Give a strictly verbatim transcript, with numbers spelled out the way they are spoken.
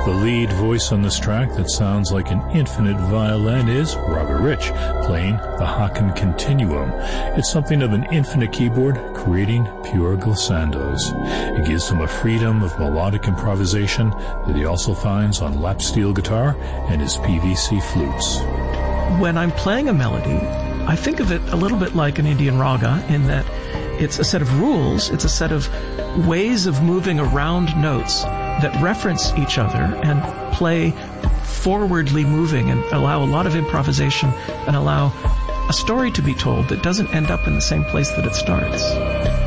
The lead voice on this track that sounds like an infinite violin is Robert Rich, playing the Haken Continuum. It's something of an infinite keyboard creating pure glissandos. It gives him a freedom of melodic improvisation that he also finds on lap steel guitar and his P V C flutes. When I'm playing a melody, I think of it a little bit like an Indian raga in that it's a set of rules, it's a set of ways of moving around notes that reference each other and play forwardly moving and allow a lot of improvisation and allow a story to be told that doesn't end up in the same place that it starts.